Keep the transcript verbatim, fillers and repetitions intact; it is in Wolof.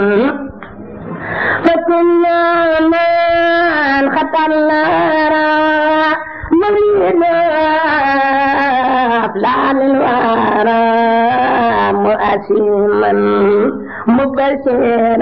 فكنا من خطى النار مولينا أفلال الورى مؤسما مبشرا